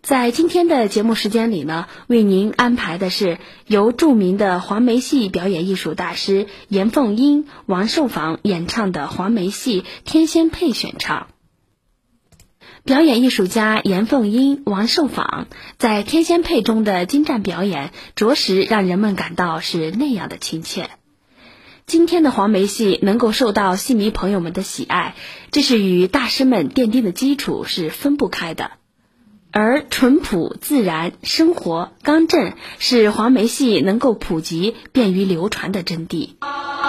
在今天的节目时间里呢，为您安排的是由著名的黄梅戏表演艺术大师严凤英、王寿坊演唱的黄梅戏《天仙配》选唱。表演艺术家严凤英、王寿坊在《天仙配》中的精湛表演，着实让人们感到是那样的亲切。今天的黄梅戏能够受到戏迷朋友们的喜爱，这是与大师们奠定的基础是分不开的。而淳朴、自然、生活、刚正是黄梅戏能够普及、便于流传的真谛。